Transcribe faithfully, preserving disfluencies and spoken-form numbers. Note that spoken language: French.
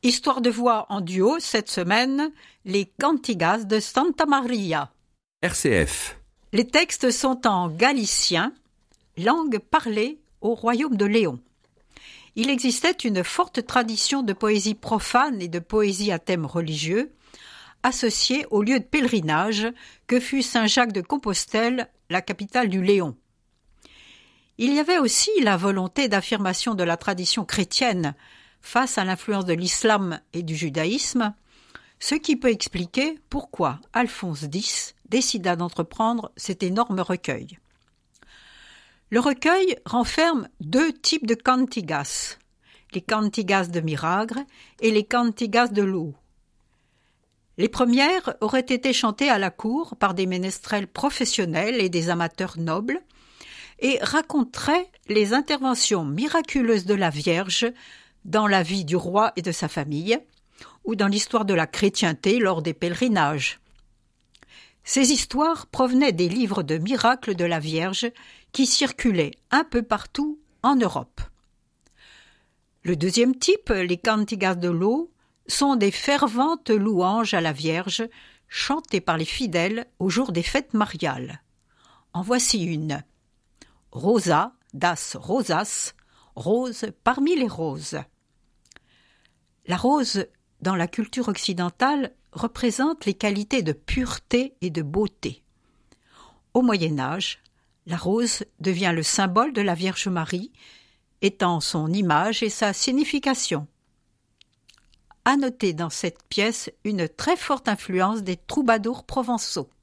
Histoire de voix en duo cette semaine, les Cantigas de Santa Maria. R C F. Les textes sont en galicien, langue parlée au royaume de Léon. Il existait une forte tradition de poésie profane et de poésie à thème religieux, associée au lieu de pèlerinage que fut Saint-Jacques de Compostelle, la capitale du Léon. Il y avait aussi la volonté d'affirmation de la tradition chrétienne face à l'influence de l'islam et du judaïsme, ce qui peut expliquer pourquoi Alphonse X décida d'entreprendre cet énorme recueil. Le recueil renferme deux types de cantigas, les cantigas de Miragre et les cantigas de l'eau. Les premières auraient été chantées à la cour par des ménestrels professionnels et des amateurs nobles et raconteraient les interventions miraculeuses de la Vierge dans la vie du roi et de sa famille, ou dans l'histoire de la chrétienté lors des pèlerinages. Ces histoires provenaient des livres de miracles de la Vierge qui circulaient un peu partout en Europe. Le deuxième type, les cantigas de l'eau, sont des ferventes louanges à la Vierge chantées par les fidèles au jour des fêtes mariales. En voici une. Rosa das rosas, rose parmi les roses. La rose, dans la culture occidentale, représente les qualités de pureté et de beauté. Au Moyen Âge, la rose devient le symbole de la Vierge Marie, étant son image et sa signification. À noter dans cette pièce une très forte influence des troubadours provençaux.